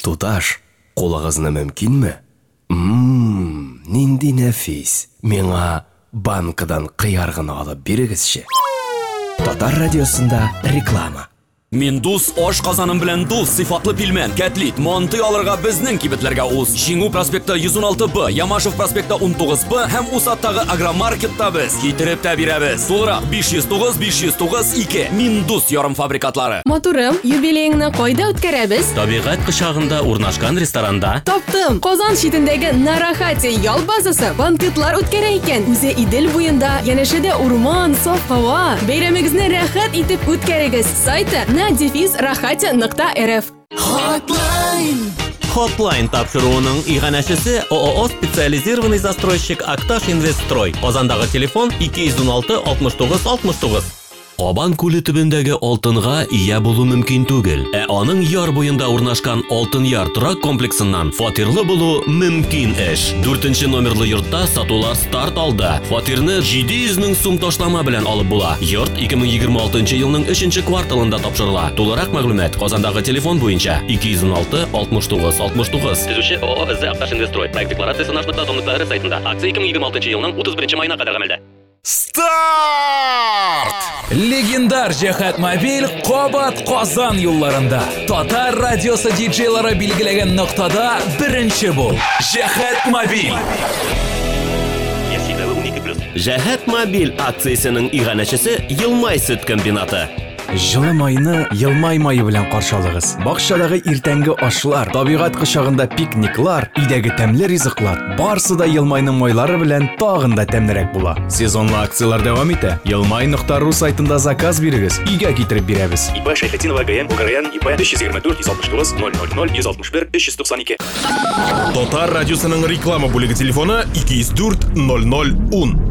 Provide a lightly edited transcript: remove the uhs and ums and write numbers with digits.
Туташ, қолығызны мөмкинме? Нинди нәфис. Меңа банкадан қиярғын алып берегізші. Татар радиосында реклама. Мин дус ош казаным белән дус сыйфатлы пилмен, кәтлит, монты алырга безнең кибетләргә уз. Җиңү проспекты 116Б, Ямашев проспекты 19Б һәм Усаттагы агромаркетта без китереп тә бирәбез. Тулырак 509-509-2 Мин дус ярым фабрикатлары. Матурым, юбилейыңны кайда үткәрәбез? Табигать кышагында урнашкан ресторанда. Таптым! Казан шитендәге Нарахати ял базасы банкетлар үткәрә икән. Үзе Идел буенда, янәшәдә урман, саф һава. Бәйрәмегезне рәхәт итеп үткәрегез. Сайты na-rf. Hotline тапшыруының иганәчесе ООО специализированный застройщик Акташ Инвестстрой. Казандагы телефон 216 69 69. Кабан күле төбендәге алтынга ия булу мөмкин түгел. Аның яр буенда урнашкан Алтын яр торак комплексыннан фатирлы булу мөмкин эш. 4-нче номерлы йортта сатулар старт алды. Фатирны 700 мең сум ташлама белән алып була. Йорт 2026 елның 3-нче кварталында тапшырыла. Тулырак мәгълүмат Казандагы телефон буенча 216 69 69. Төзүче ООО Акташ Инвестстрой. Проект декларациясе наш.com.р сайтында. Акция 2026 елның 31 майына кадәр гамәлдә. Старт! Легендар Җәһәт мобиль Кабат Казан юлларында. Татар радиосы диджейлары билгеләгән ноктада беренче бул. Җәһәт мобиль. Җәһәт мобиль акциясының иганәчесе Елмай сөт комбинаты. Жылы майны Елмай майы белән каршылыгыз. Бакчадагы иртәнге ашлар, табигать кышагында пикниклар, идәге тәмле ризыклар, барысы да Елмайның майлары белән тагын да тәмлерәк була. Сезонлы акциялар дәвам итә. Елмай.ру сайтында заказ бирегез, өйгә китереп бирәбез. ИП Шәйхетдинова ГМ Угараян ИП 524 169 000 161 592. Татар радиосының реклама бүлеге телефоны 204 00 10.